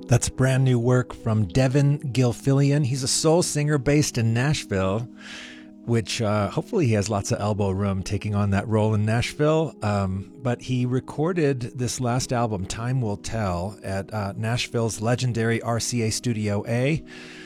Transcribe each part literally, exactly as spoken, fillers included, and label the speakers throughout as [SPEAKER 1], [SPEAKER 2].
[SPEAKER 1] That's brand new work from Devin Gilfillian. He's a soul singer based in Nashville, which uh, hopefully he has lots of elbow room taking on that role in Nashville. Um, but he recorded this last album, Time Will Tell, at uh, Nashville's legendary R C A Studio A,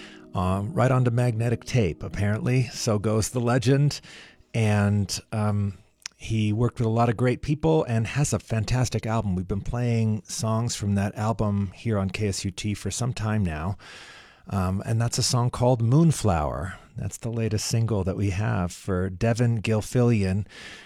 [SPEAKER 1] um, right onto magnetic tape, apparently. So goes the legend. And um, he worked with a lot of great people and has a fantastic album. We've been playing songs from that album here on K S U T for some time now. Um, and that's a song called Moonflower. That's the latest single that we have for Devin Gilfillian.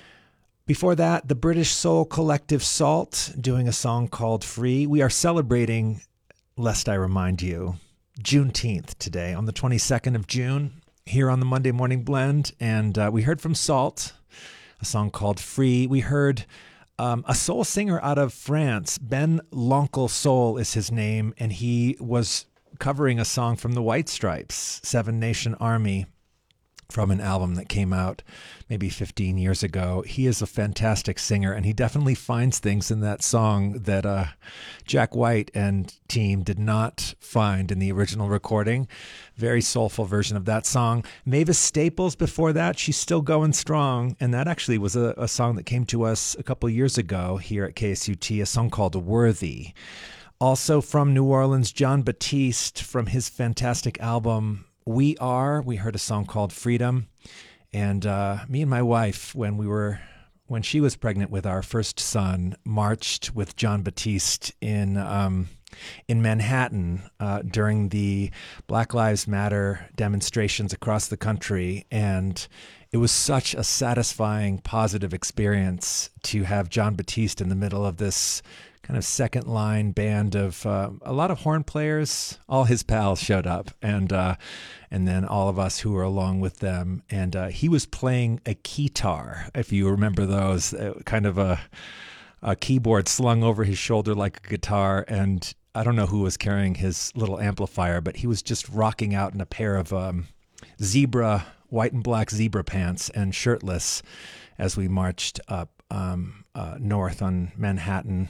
[SPEAKER 1] Before that, the British soul collective Salt doing a song called Free. We are celebrating, lest I remind you, Juneteenth today, on the twenty-second of June, here on the Monday Morning Blend. And uh, we heard from Salt a song called Free. We heard um, a soul singer out of France. Ben L'Oncle Soul is his name, and he was covering a song from the White Stripes, Seven Nation Army, from an album that came out maybe fifteen years ago. He is a fantastic singer, and he definitely finds things in that song that uh, Jack White and team did not find in the original recording. Very soulful version of that song. Mavis Staples before that, she's still going strong, and that actually was a, a song that came to us a couple years ago here at K S U T, a song called Worthy. Also from New Orleans, John Batiste from his fantastic album We Are. We heard a song called Freedom. And uh, me and my wife, when we were, when she was pregnant with our first son, marched with John Batiste in um, in Manhattan uh, during the Black Lives Matter demonstrations across the country. And it was such a satisfying, positive experience to have John Batiste in the middle of this kind of second line band of uh, a lot of horn players. All his pals showed up, and uh, and then all of us who were along with them. And uh, he was playing a keytar, if you remember those, uh, kind of a, a keyboard slung over his shoulder like a guitar. And I don't know who was carrying his little amplifier, but he was just rocking out in a pair of um, zebra, white and black zebra pants and shirtless as we marched up um, uh, north on Manhattan.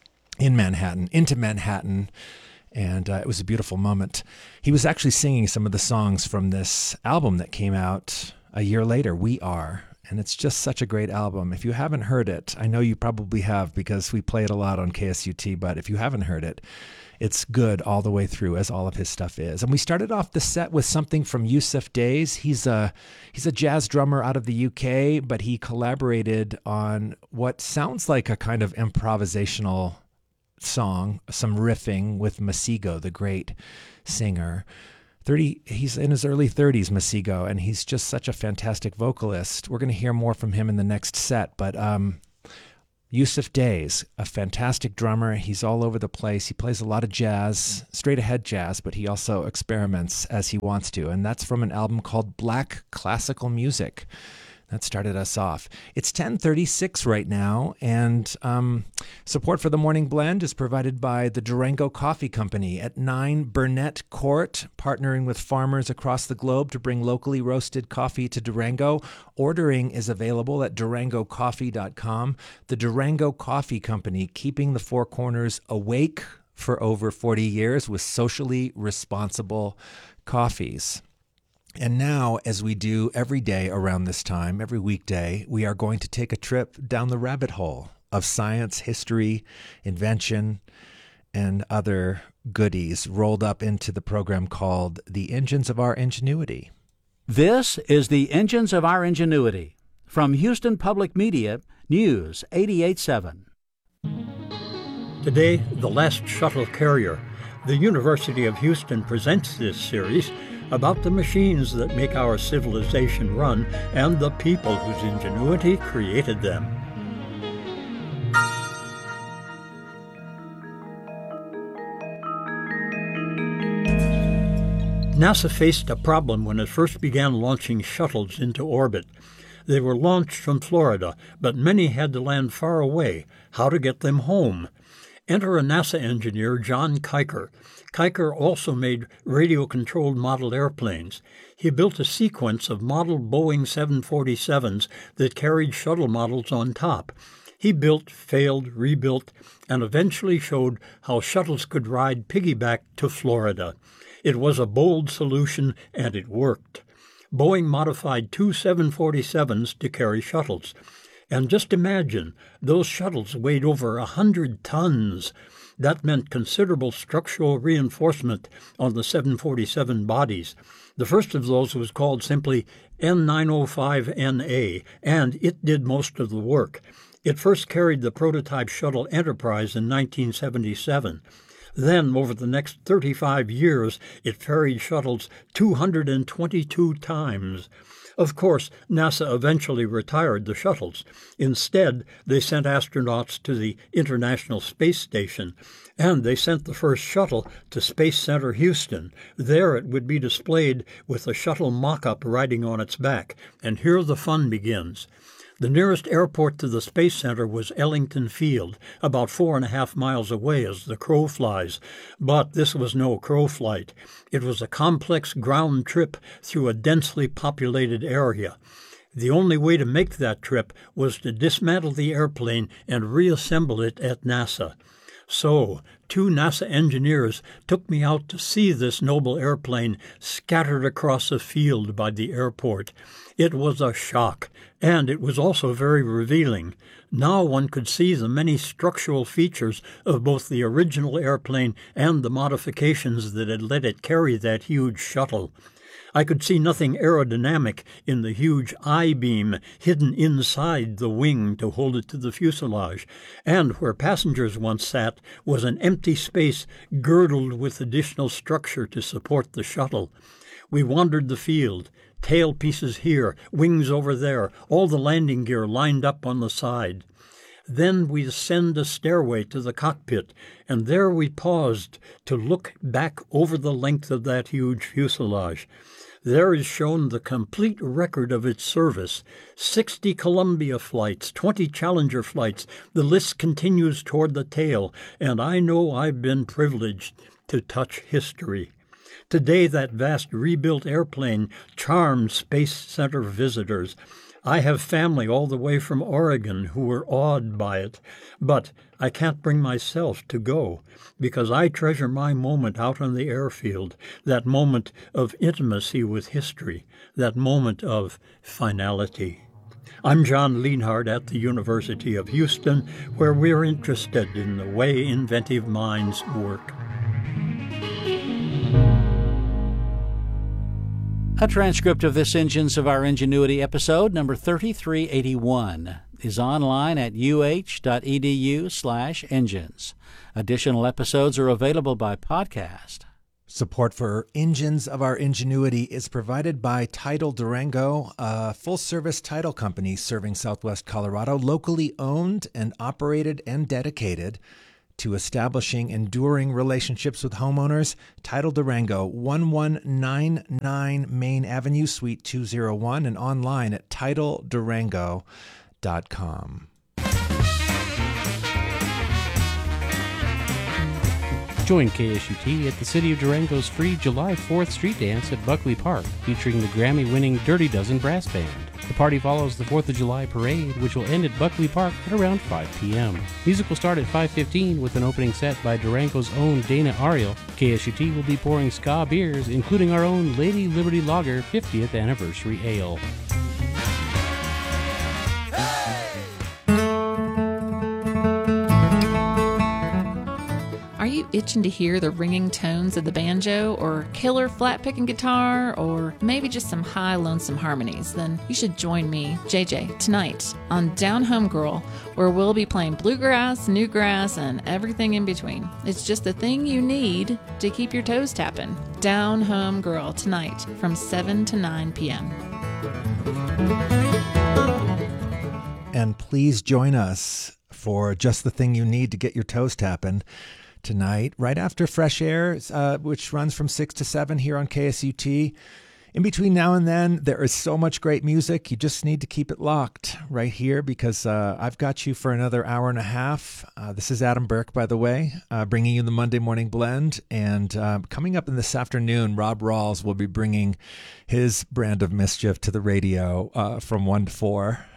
[SPEAKER 1] in Manhattan, into Manhattan, and uh, it was a beautiful moment. He was actually singing some of the songs from this album that came out a year later, We Are, and it's just such a great album. If you haven't heard it, I know you probably have because we play it a lot on K S U T, but if you haven't heard it, it's good all the way through, as all of his stuff is. And we started off the set with something from Yusuf Days. He's a he's a jazz drummer out of the U K, but he collaborated on what sounds like a kind of improvisational song, some riffing with Masego, the great singer. thirty he's in his early thirties, Masego, and he's just such a fantastic vocalist. We're going to hear more from him in the next set, but um, Yusuf Days, a fantastic drummer. He's all over the place. He plays a lot of jazz, straight ahead jazz, but he also experiments as he wants to, and that's from an album called Black Classical Music. That started us off. It's ten thirty-six right now, and um, support for the Morning Blend is provided by the Durango Coffee Company at nine Burnett Court, partnering with farmers across the globe to bring locally roasted coffee to Durango. Ordering is available at durango coffee dot com. The Durango Coffee Company, keeping the Four Corners awake for over forty years with socially responsible coffees. And now, as we do every day around this time, every weekday, we are going to take a trip down the rabbit hole of science, history, invention, and other goodies rolled up into the program called The Engines of Our Ingenuity.
[SPEAKER 2] This is The Engines of Our Ingenuity. From Houston Public Media, News eighty-eight seven.
[SPEAKER 3] Today, the last shuttle carrier. The University of Houston presents this series about the machines that make our civilization run and the people whose ingenuity created them. NASA faced a problem when it first began launching shuttles into orbit. They were launched from Florida, but many had to land far away. How to get them home? Enter a NASA engineer, John Kiker. Kiker also made radio-controlled model airplanes. He built a sequence of model Boeing seven forty-sevens that carried shuttle models on top. He built, failed, rebuilt, and eventually showed how shuttles could ride piggyback to Florida. It was a bold solution, and it worked. Boeing modified two seven forty-sevens to carry shuttles. And just imagine, those shuttles weighed over a hundred tons. That meant considerable structural reinforcement on the seven forty-seven bodies. The first of those was called simply N nine oh five N A, and it did most of the work. It first carried the prototype shuttle Enterprise in nineteen seventy-seven. Then, over the next thirty-five years, it ferried shuttles two hundred twenty-two times. Of course, NASA eventually retired the shuttles. Instead, they sent astronauts to the International Space Station, and they sent the first shuttle to Space Center Houston. There it would be displayed with a shuttle mock-up riding on its back. And here the fun begins. The nearest airport to the Space Center was Ellington Field, about four and a half miles away as the crow flies. But this was no crow flight. It was a complex ground trip through a densely populated area. The only way to make that trip was to dismantle the airplane and reassemble it at NASA. So, two NASA engineers took me out to see this noble airplane scattered across a field by the airport. It was a shock, and it was also very revealing. Now one could see the many structural features of both the original airplane and the modifications that had let it carry that huge shuttle. I could see nothing aerodynamic in the huge I-beam hidden inside the wing to hold it to the fuselage, and where passengers once sat was an empty space girdled with additional structure to support the shuttle. We wandered the field, tail pieces here, wings over there, all the landing gear lined up on the side. Then we ascend a stairway to the cockpit, and there we paused to look back over the length of that huge fuselage. There is shown the complete record of its service. Sixty Columbia flights, twenty Challenger flights. The list continues toward the tail, and I know I've been privileged to touch history. Today, that vast rebuilt airplane charms Space Center visitors. I have family all the way from Oregon who were awed by it, but I can't bring myself to go because I treasure my moment out on the airfield, that moment of intimacy with history, that moment of finality. I'm John Lienhard at the University of Houston, where we're interested in the way inventive minds work.
[SPEAKER 2] A transcript of this Engines of Our Ingenuity episode, number thirty-three eighty-one, is online at uh.edu slash engines. Additional episodes are available by podcast.
[SPEAKER 1] Support for Engines of Our Ingenuity is provided by Title Durango, a full-service title company serving Southwest Colorado, locally owned and operated and dedicated to establishing enduring relationships with homeowners. Title Durango, one one nine nine Main Avenue, Suite two oh one, and online at title durango dot com.
[SPEAKER 4] Join K S U T at the City of Durango's free July fourth street dance at Buckley Park, featuring the Grammy-winning Dirty Dozen Brass Band. The party follows the fourth of July parade, which will end at Buckley Park at around five p.m. Music will start at five fifteen with an opening set by Durango's own Dana Ariel. K S U T will be pouring ska beers, including our own Lady Liberty Lager fiftieth Anniversary Ale.
[SPEAKER 5] Are you itching to hear the ringing tones of the banjo, or killer flat picking guitar, or maybe just some high lonesome harmonies? Then you should join me, J J, tonight on Down Home Girl, where we'll be playing bluegrass, newgrass, and everything in between. It's just the thing you need to keep your toes tapping. Down Home Girl tonight from seven to nine p.m.
[SPEAKER 1] And please join us for just the thing you need to get your toes tapping tonight, right after Fresh Air, uh, which runs from six to seven here on K S U T. In between now and then, there is so much great music. You just need to keep it locked right here, because uh, I've got you for another hour and a half. Uh, this is Adam Burke, by the way, uh, bringing you the Monday Morning Blend. And uh, coming up in this afternoon, Rob Rawls will be bringing his brand of mischief to the radio uh, from one to four.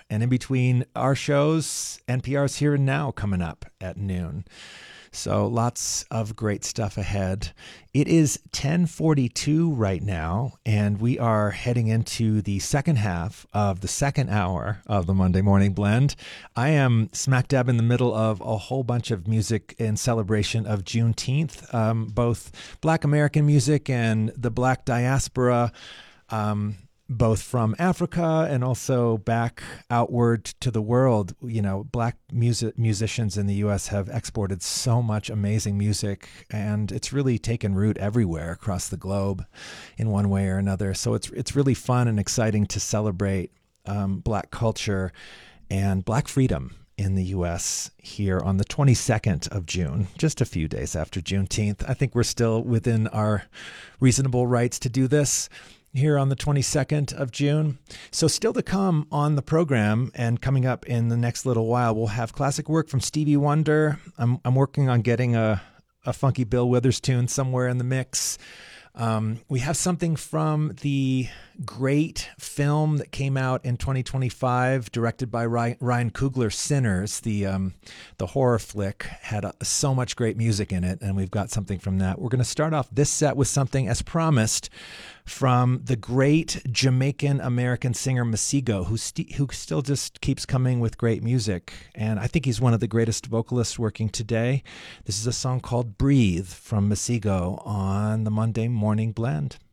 [SPEAKER 1] And in between our shows, N P R's Here and Now coming up at noon. So lots of great stuff ahead. It is ten forty-two right now, and we are heading into the second half of the second hour of the Monday Morning Blend. I am smack dab in the middle of a whole bunch of music in celebration of Juneteenth, um, both Black American music and the Black diaspora, um, both from Africa and also back outward to the world. You know, Black music musicians in the U S have exported so much amazing music, and it's really taken root everywhere across the globe in one way or another. So it's it's really fun and exciting to celebrate um, Black culture and Black freedom in the U S here on the twenty-second of June, just a few days after Juneteenth. I think we're still within our reasonable rights to do this here on the twenty-second of June. So still to come on the program, and coming up in the next little while, we'll have classic work from Stevie Wonder. I'm I'm working on getting a, a funky Bill Withers tune somewhere in the mix. Um, we have something from the great film that came out in twenty twenty-five, directed by Ryan Coogler, Sinners. The um, the horror flick had uh, so much great music in it, and we've got something from that. We're going to start off this set with something, as promised, from the great Jamaican-American singer Masego, who, st- who still just keeps coming with great music. And I think he's one of the greatest vocalists working today. This is a song called Breathe from Masego on the Monday Morning Blend.